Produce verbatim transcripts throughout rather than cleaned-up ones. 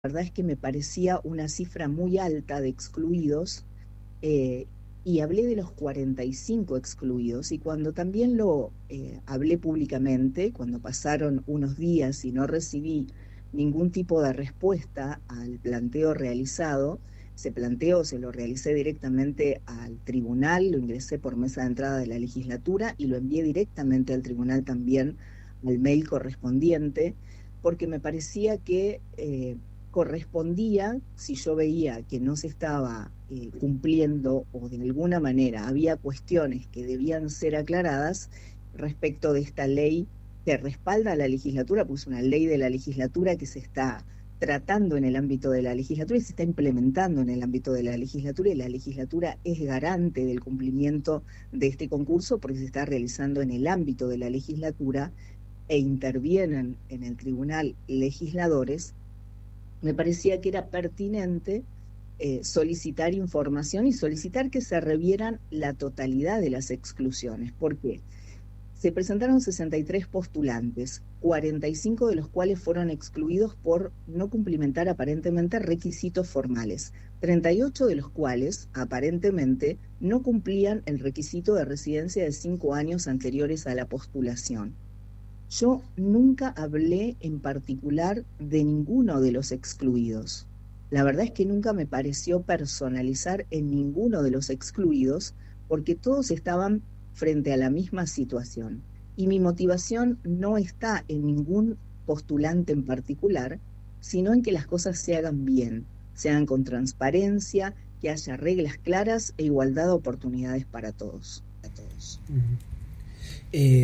verdad es que me parecía una cifra muy alta de excluidos, eh, y hablé de los cuarenta y cinco excluidos, y cuando también lo eh, hablé públicamente, cuando pasaron unos días y no recibí ningún tipo de respuesta al planteo realizado, se planteó, se lo realicé directamente al tribunal, lo ingresé por mesa de entrada de la legislatura y lo envié directamente al tribunal también, al mail correspondiente, porque me parecía que eh, correspondía, si yo veía que no se estaba eh, cumpliendo o de alguna manera había cuestiones que debían ser aclaradas respecto de esta ley que respalda a la legislatura, pues una ley de la legislatura que se está tratando en el ámbito de la legislatura y se está implementando en el ámbito de la legislatura, y la legislatura es garante del cumplimiento de este concurso porque se está realizando en el ámbito de la legislatura e intervienen en el tribunal legisladores. Me parecía que era pertinente eh, solicitar información y solicitar que se revieran la totalidad de las exclusiones. ¿Por qué? Se presentaron sesenta y tres postulantes, cuarenta y cinco de los cuales fueron excluidos por no cumplimentar aparentemente requisitos formales, treinta y ocho de los cuales aparentemente no cumplían el requisito de residencia de cinco años anteriores a la postulación. Yo nunca hablé en particular de ninguno de los excluidos. La verdad es que nunca me pareció personalizar en ninguno de los excluidos porque todos estaban frente a la misma situación. Y mi motivación no está en ningún postulante en particular, sino en que las cosas se hagan bien, se hagan con transparencia, que haya reglas claras e igualdad de oportunidades para todos. Para todos. Uh-huh. eh,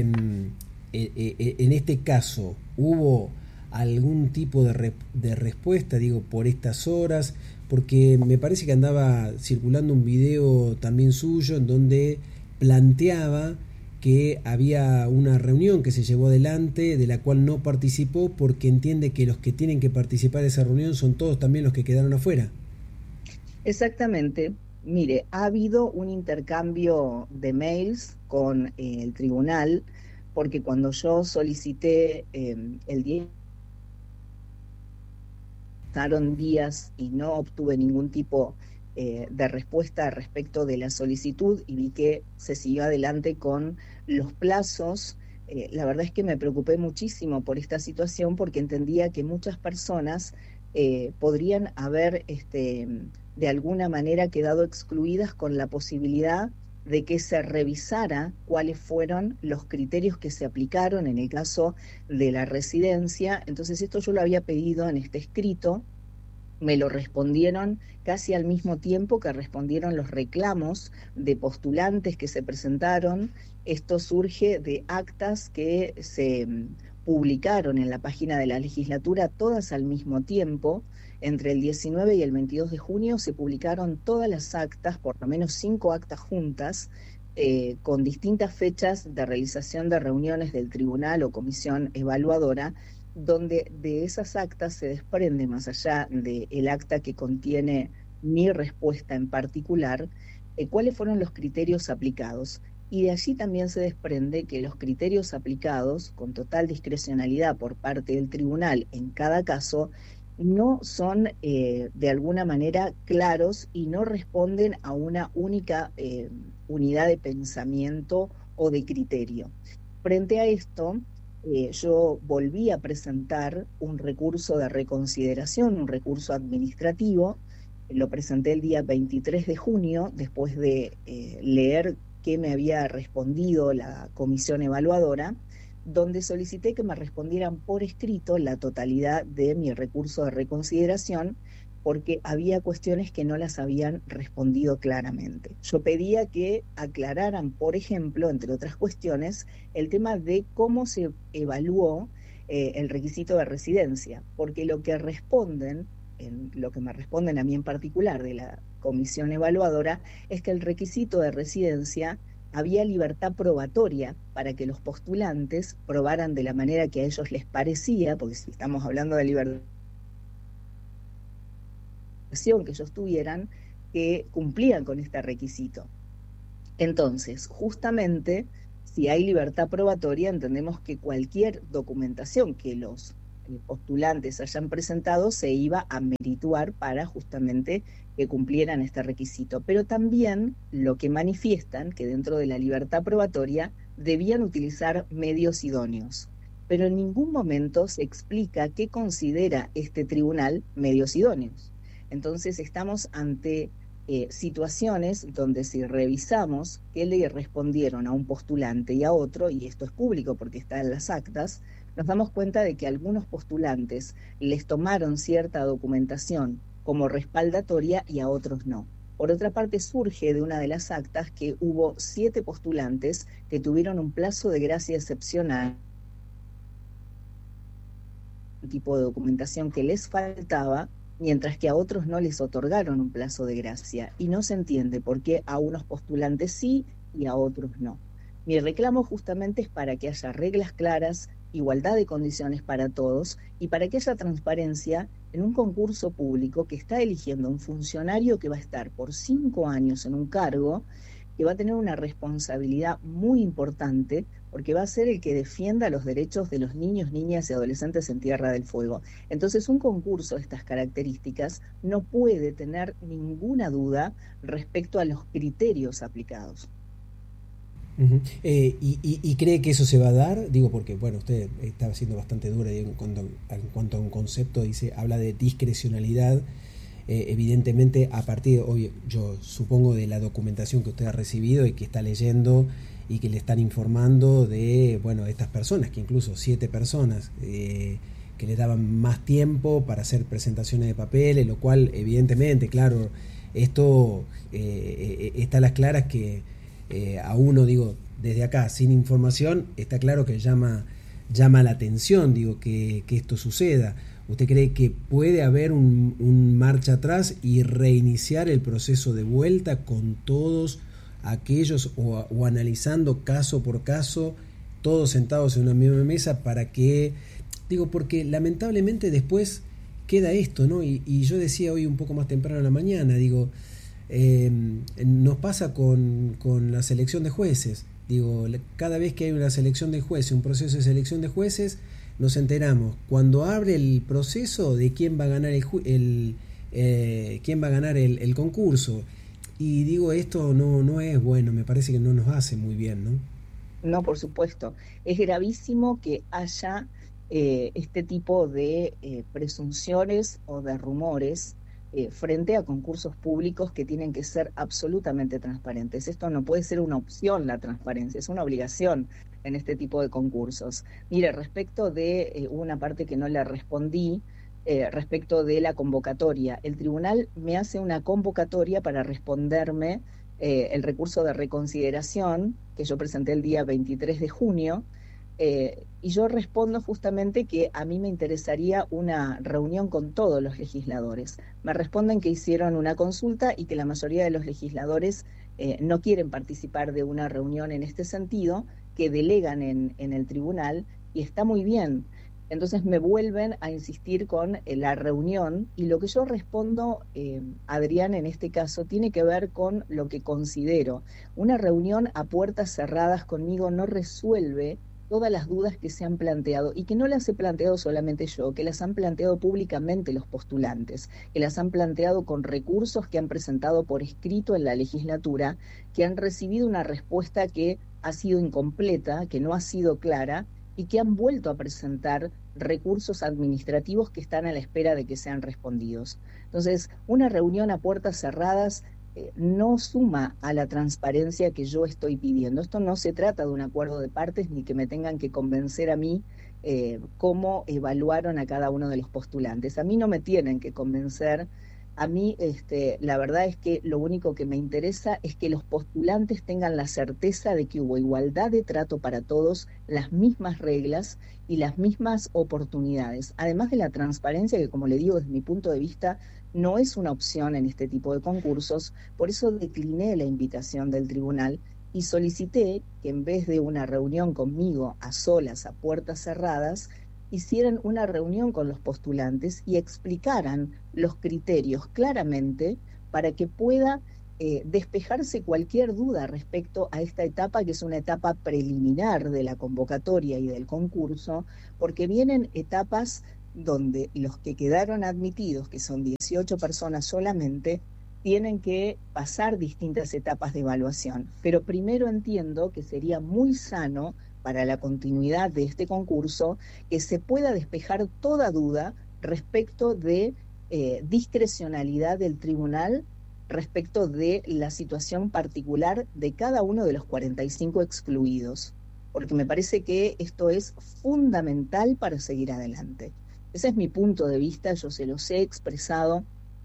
en este caso, ¿hubo algún tipo de, re, de respuesta, digo, por estas horas? Porque me parece que andaba circulando un video también suyo en donde planteaba que había una reunión que se llevó adelante de la cual no participó porque entiende que los que tienen que participar de esa reunión son todos también los que quedaron afuera. Exactamente. Mire, ha habido un intercambio de mails con eh, el tribunal, porque cuando yo solicité eh, el día, pasaron días y no obtuve ningún tipo eh, de respuesta respecto de la solicitud y vi que se siguió adelante con los plazos. Eh, la verdad es que me preocupé muchísimo por esta situación porque entendía que muchas personas eh, podrían haber este, de alguna manera quedado excluidas con la posibilidad de que se revisara cuáles fueron los criterios que se aplicaron en el caso de la residencia. Entonces esto yo lo había pedido en este escrito, me lo respondieron casi al mismo tiempo que respondieron los reclamos de postulantes que se presentaron. Esto surge de actas que se publicaron en la página de la legislatura todas al mismo tiempo. Entre el diecinueve y el veintidós de junio se publicaron todas las actas, por lo menos cinco actas juntas, eh, con distintas fechas de realización de reuniones del tribunal o comisión evaluadora, donde de esas actas se desprende, más allá del acta que contiene mi respuesta en particular, eh, cuáles fueron los criterios aplicados. Y de allí también se desprende que los criterios aplicados, con total discrecionalidad por parte del tribunal en cada caso, no son eh, de alguna manera claros y no responden a una única eh, unidad de pensamiento o de criterio. Frente a esto, eh, yo volví a presentar un recurso de reconsideración, un recurso administrativo. Lo presenté el día veintitrés de junio, después de eh, leer qué me había respondido la comisión evaluadora, donde solicité que me respondieran por escrito la totalidad de mi recurso de reconsideración, porque había cuestiones que no las habían respondido claramente. Yo pedía que aclararan, por ejemplo, entre otras cuestiones, el tema de cómo se evaluó eh, el requisito de residencia, porque lo que responden, en lo que me responden a mí en particular de la comisión evaluadora, es que el requisito de residencia había libertad probatoria para que los postulantes probaran de la manera que a ellos les parecía, porque si estamos hablando de libertad que ellos tuvieran, que cumplían con este requisito. Entonces, justamente, si hay libertad probatoria, entendemos que cualquier documentación que los eh, postulantes hayan presentado se iba a merituar para justamente que cumplieran este requisito. Pero también lo que manifiestan, que dentro de la libertad probatoria debían utilizar medios idóneos. Pero en ningún momento se explica qué considera este tribunal medios idóneos. Entonces estamos ante eh, situaciones donde si revisamos qué le respondieron a un postulante y a otro, y esto es público porque está en las actas, nos damos cuenta de que algunos postulantes les tomaron cierta documentación como respaldatoria y a otros no. Por otra parte, surge de una de las actas que hubo siete postulantes que tuvieron un plazo de gracia excepcional, un tipo de documentación que les faltaba, mientras que a otros no les otorgaron un plazo de gracia, y no se entiende por qué a unos postulantes sí y a otros no. Mi reclamo justamente es para que haya reglas claras, igualdad de condiciones para todos y para que haya transparencia en un concurso público que está eligiendo un funcionario que va a estar por cinco años en un cargo, que va a tener una responsabilidad muy importante porque va a ser el que defienda los derechos de los niños, niñas y adolescentes en Tierra del Fuego. Entonces, un concurso de estas características no puede tener ninguna duda respecto a los criterios aplicados. Uh-huh. eh, y, y, ¿Y cree que eso se va a dar? Digo, porque, bueno, usted estaba siendo bastante dura en cuanto, en cuanto a un concepto, dice, habla de discrecionalidad. Eh, evidentemente, a partir, obvio, yo supongo de la documentación que usted ha recibido y que está leyendo y que le están informando de, bueno, estas personas, que incluso siete personas eh, que le daban más tiempo para hacer presentaciones de papeles, lo cual, evidentemente, claro, esto eh, está a las claras que eh, a uno, digo, desde acá, sin información, está claro que llama, llama la atención, digo, que, que esto suceda. ¿Usted cree que puede haber un, un marcha atrás y reiniciar el proceso de vuelta con todos aquellos o, o analizando caso por caso, todos sentados en una misma mesa para que, digo, porque lamentablemente después queda esto, ¿no? Y, y yo decía hoy un poco más temprano en la mañana, digo, eh, nos pasa con, con la selección de jueces, digo, cada vez que hay una selección de jueces, un proceso de selección de jueces, nos enteramos cuando abre el proceso de quién va a ganar el, el eh, quién va a ganar el, el concurso, y digo, esto no no es bueno, me parece que no nos hace muy bien, ¿no? No, por supuesto, es gravísimo que haya eh, este tipo de eh, presunciones o de rumores eh, frente a concursos públicos que tienen que ser absolutamente transparentes. Esto no puede ser una opción, la transparencia, es una obligación en este tipo de concursos. Mire, respecto de eh, una parte que no le respondí, eh, respecto de la convocatoria, el tribunal me hace una convocatoria para responderme eh, el recurso de reconsideración que yo presenté el día veintitrés de junio, eh, y yo respondo justamente que a mí me interesaría una reunión con todos los legisladores. Me responden que hicieron una consulta y que la mayoría de los legisladores eh, no quieren participar de una reunión en este sentido, que delegan en, en el tribunal, y está muy bien. Entonces me vuelven a insistir con eh, la reunión, y lo que yo respondo, eh, Adrián, en este caso, tiene que ver con lo que considero. Una reunión a puertas cerradas conmigo no resuelve todas las dudas que se han planteado, y que no las he planteado solamente yo, que las han planteado públicamente los postulantes, que las han planteado con recursos que han presentado por escrito en la legislatura, que han recibido una respuesta que ha sido incompleta, que no ha sido clara, y que han vuelto a presentar recursos administrativos que están a la espera de que sean respondidos. Entonces, una reunión a puertas cerradas eh, no suma a la transparencia que yo estoy pidiendo. Esto no se trata de un acuerdo de partes ni que me tengan que convencer a mí eh, cómo evaluaron a cada uno de los postulantes. A mí no me tienen que convencer. A mí, este, la verdad es que lo único que me interesa es que los postulantes tengan la certeza de que hubo igualdad de trato para todos, las mismas reglas y las mismas oportunidades. Además de la transparencia, que como le digo, desde mi punto de vista, no es una opción en este tipo de concursos. Por eso decliné la invitación del tribunal y solicité que en vez de una reunión conmigo a solas, a puertas cerradas, hicieran una reunión con los postulantes y explicaran los criterios claramente para que pueda eh, despejarse cualquier duda respecto a esta etapa, que es una etapa preliminar de la convocatoria y del concurso, porque vienen etapas donde los que quedaron admitidos, que son dieciocho personas solamente, tienen que pasar distintas etapas de evaluación. Pero primero entiendo que sería muy sano para la continuidad de este concurso que se pueda despejar toda duda respecto de eh, discrecionalidad del tribunal respecto de la situación particular de cada uno de los cuarenta y cinco excluidos, porque me parece que esto es fundamental para seguir adelante. Ese es mi punto de vista, yo se los he expresado,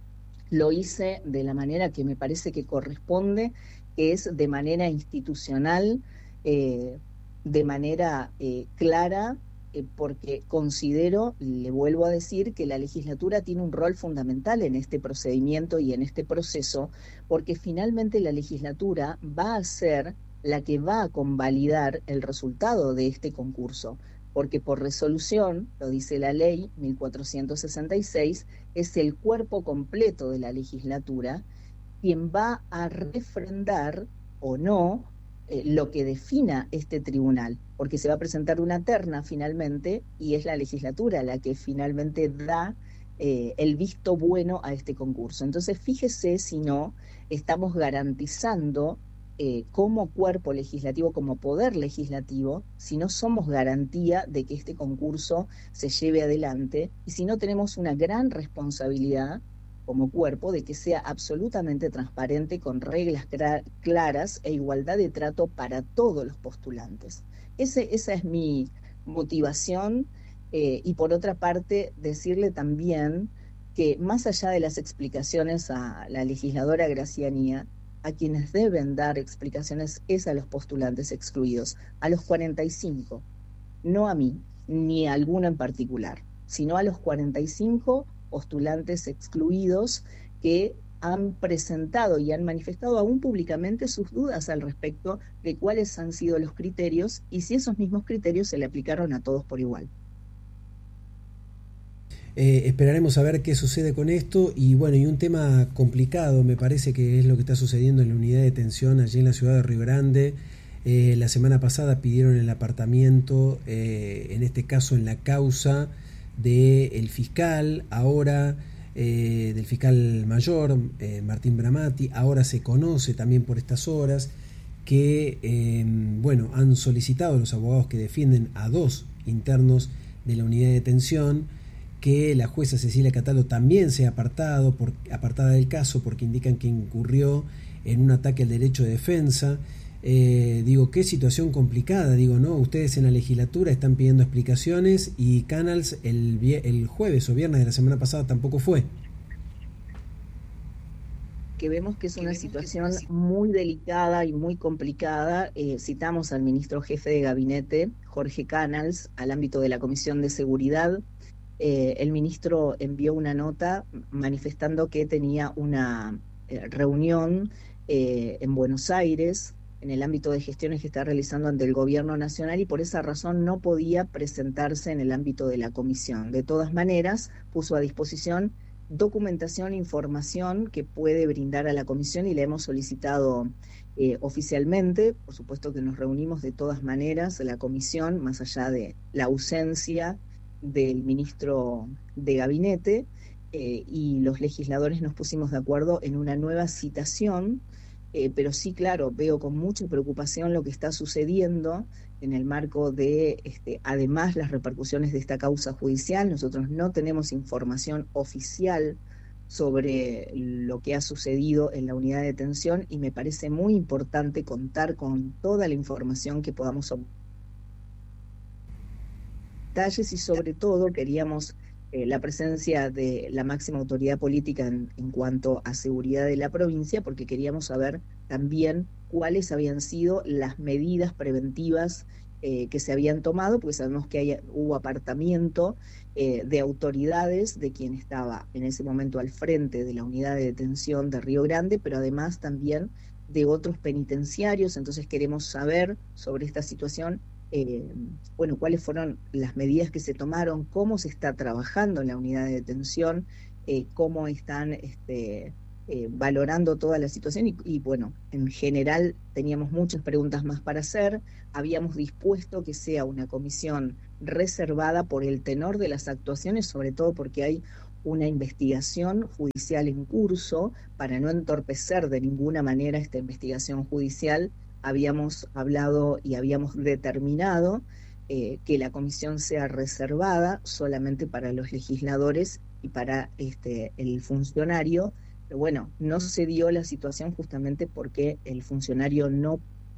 lo hice de la manera que me parece que corresponde, que es de manera institucional, eh, de manera eh, clara, eh, porque considero, le vuelvo a decir, que la legislatura tiene un rol fundamental en este procedimiento y en este proceso, porque finalmente la legislatura va a ser la que va a convalidar el resultado de este concurso, porque por resolución, lo dice la ley mil cuatrocientos sesenta y seis, es el cuerpo completo de la legislatura quien va a refrendar o no eh, lo que defina este tribunal, porque se va a presentar una terna finalmente y es la legislatura la que finalmente da eh, el visto bueno a este concurso. Entonces, fíjese si no estamos garantizando eh, como cuerpo legislativo, como poder legislativo, si no somos garantía de que este concurso se lleve adelante y si no tenemos una gran responsabilidad como cuerpo de que sea absolutamente transparente, con reglas claras e igualdad de trato para todos los postulantes. Ese, esa es mi motivación eh, y por otra parte decirle también que más allá de las explicaciones a la legisladora Gracianía, a quienes deben dar explicaciones es a los postulantes excluidos, a los cuarenta y cinco, no a mí, ni a alguno en particular, sino a los cuarenta y cinco postulantes excluidos que han presentado y han manifestado aún públicamente sus dudas al respecto de cuáles han sido los criterios y si esos mismos criterios se le aplicaron a todos por igual. Eh, esperaremos a ver qué sucede con esto y bueno, y un tema complicado me parece que es lo que está sucediendo en la unidad de detención allí en la ciudad de Río Grande. Eh, la semana pasada pidieron el apartamiento, eh, en este caso en la causa del fiscal, ahora eh, del fiscal mayor, eh, Martín Bramati. Ahora se conoce también por estas horas que eh, bueno, han solicitado los abogados que defienden a dos internos de la unidad de detención que la jueza Cecilia Cataldo también sea apartado por, apartada del caso porque indican que incurrió en un ataque al derecho de defensa. Eh, digo, qué situación complicada, digo, ¿no? Ustedes en la legislatura están pidiendo explicaciones y Canals el, el jueves o viernes de la semana pasada tampoco fue. Que vemos que es una situación muy delicada y muy complicada. Eh, citamos al ministro jefe de gabinete, Jorge Canals, al ámbito de la Comisión de Seguridad. Eh, el ministro envió una nota manifestando que tenía una eh, reunión eh, en Buenos Aires en el ámbito de gestiones que está realizando ante el gobierno nacional y por esa razón no podía presentarse en el ámbito de la comisión. De todas maneras, puso a disposición documentación e información que puede brindar a la comisión y le hemos solicitado eh, oficialmente. Por supuesto que nos reunimos de todas maneras, la comisión, más allá de la ausencia del ministro de gabinete, eh, y los legisladores nos pusimos de acuerdo en una nueva citación. Eh, pero sí, claro, veo con mucha preocupación lo que está sucediendo en el marco de, este, además, las repercusiones de esta causa judicial. Nosotros no tenemos información oficial sobre lo que ha sucedido en la unidad de detención y me parece muy importante contar con toda la información que podamos obtener. Detalles y sobre todo queríamos Eh, la presencia de la máxima autoridad política en, en cuanto a seguridad de la provincia, porque queríamos saber también cuáles habían sido las medidas preventivas eh, que se habían tomado, porque sabemos que hay, hubo apartamiento eh, de autoridades de quien estaba en ese momento al frente de la unidad de detención de Río Grande, pero además también de otros penitenciarios. Entonces queremos saber sobre esta situación. Eh, bueno, cuáles fueron las medidas que se tomaron, cómo se está trabajando en la unidad de detención, eh, cómo están este, eh, valorando toda la situación y, y bueno, en general teníamos muchas preguntas más para hacer. Habíamos dispuesto que sea una comisión reservada por el tenor de las actuaciones, sobre todo porque hay una investigación judicial en curso. Para no entorpecer de ninguna manera esta investigación judicial, habíamos hablado y habíamos determinado eh, que la comisión sea reservada solamente para los legisladores y para este, el funcionario. Pero bueno, no se dio la situación justamente porque el funcionario no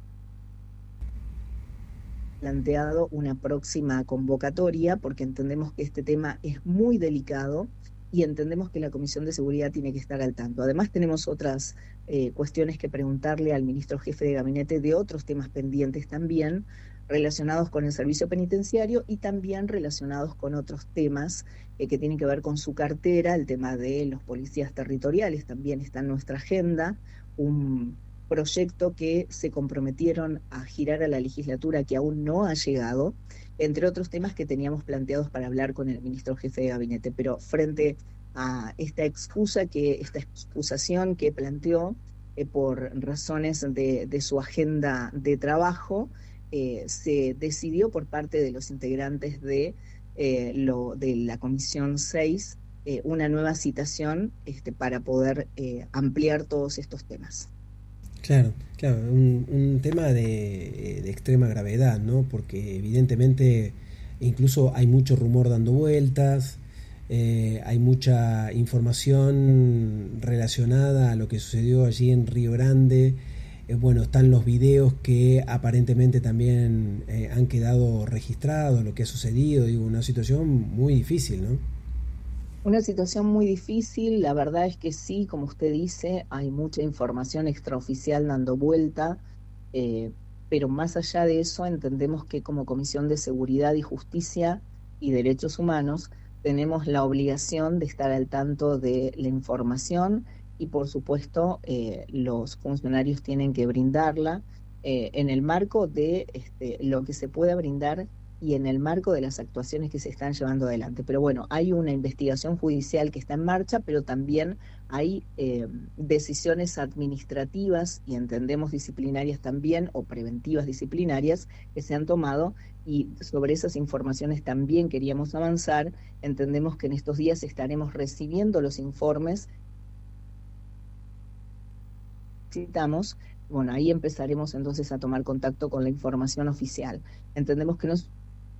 planteado una próxima convocatoria, porque entendemos que este tema es muy delicado y entendemos que la Comisión de Seguridad tiene que estar al tanto. Además tenemos otras eh, cuestiones que preguntarle al ministro jefe de gabinete de otros temas pendientes también, relacionados con el servicio penitenciario y también relacionados con otros temas eh, que tienen que ver con su cartera. El tema de los policías territoriales también está en nuestra agenda, un proyecto que se comprometieron a girar a la legislatura que aún no ha llegado, entre otros temas que teníamos planteados para hablar con el ministro jefe de gabinete. Pero frente a esta excusa, que esta excusación que planteó eh, por razones de, de su agenda de trabajo, eh, se decidió por parte de los integrantes de, eh, lo, de la Comisión seis eh, una nueva citación este, para poder eh, ampliar todos estos temas. Claro, claro, un, un tema de, de extrema gravedad, ¿no? Porque evidentemente incluso hay mucho rumor dando vueltas, eh, hay mucha información relacionada a lo que sucedió allí en Río Grande. Eh, bueno, están los videos que aparentemente también eh, han quedado registrados, lo que ha sucedido. Digo, una situación muy difícil, ¿no? Una situación muy difícil. La verdad es que sí, como usted dice, hay mucha información extraoficial dando vuelta, eh, pero más allá de eso entendemos que como Comisión de Seguridad y Justicia y Derechos Humanos tenemos la obligación de estar al tanto de la información y por supuesto eh, los funcionarios tienen que brindarla eh, en el marco de este, lo que se pueda brindar y en el marco de las actuaciones que se están llevando adelante. Pero bueno, hay una investigación judicial que está en marcha, pero también hay eh, decisiones administrativas y entendemos disciplinarias también, o preventivas disciplinarias, que se han tomado, y sobre esas informaciones también queríamos avanzar. Entendemos que en estos días estaremos recibiendo los informes que necesitamos. Bueno, ahí empezaremos entonces a tomar contacto con la información oficial. Entendemos que nos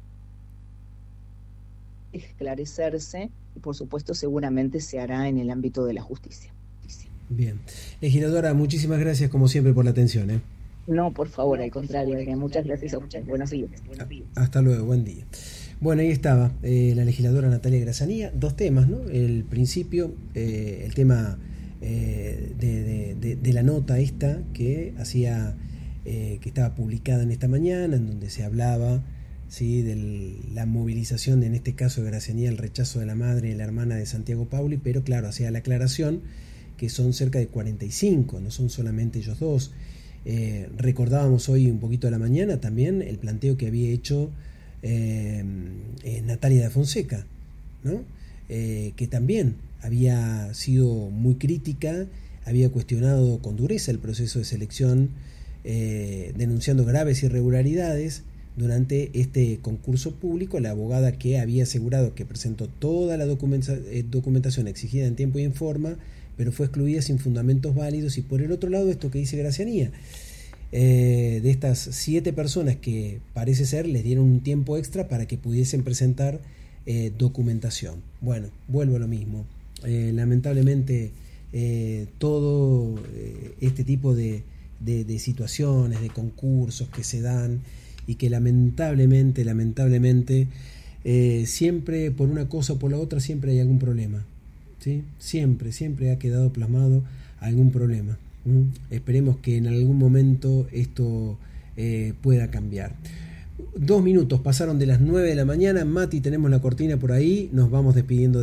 esclarecerse y por supuesto seguramente se hará en el ámbito de la justicia. Bien. Legisladora, muchísimas gracias como siempre por la atención. ¿eh? No, por favor, al contrario, muchas gracias a ustedes. Buenos días. Hasta luego, buen día. Bueno, ahí estaba eh, la legisladora Natalia Grazzanía. Dos temas, ¿no? El principio, eh, el tema eh, de, de, de, de la nota esta que hacía, eh, que estaba publicada en esta mañana, en donde se hablaba ¿sí? de la movilización, de, en este caso de Grazzanía, el rechazo de la madre y la hermana de Santiago Pauli, pero claro, hacía la aclaración que son cerca de cuarenta y cinco, no son solamente ellos dos. Eh, recordábamos hoy un poquito a la mañana también el planteo que había hecho eh, eh, Natalia da Fonseca, ¿no? eh, que también había sido muy crítica, había cuestionado con dureza el proceso de selección, eh, denunciando graves irregularidades durante este concurso público. La abogada que había asegurado que presentó toda la documenta, eh, documentación exigida en tiempo y en forma, pero fue excluida sin fundamentos válidos. Y por el otro lado, esto que dice Grazzanía, eh, de estas siete personas que parece ser les dieron un tiempo extra para que pudiesen presentar eh, documentación. Bueno, vuelvo a lo mismo. Eh, lamentablemente eh, todo eh, este tipo de, de, de situaciones, de concursos que se dan y que lamentablemente, lamentablemente eh, siempre por una cosa o por la otra siempre hay algún problema, ¿sí? Siempre, siempre ha quedado plasmado algún problema. ¿Mm? Esperemos que en algún momento esto eh, pueda cambiar. Dos minutos pasaron de las nueve de la mañana. Mati, tenemos la cortina por ahí, nos vamos despidiendo de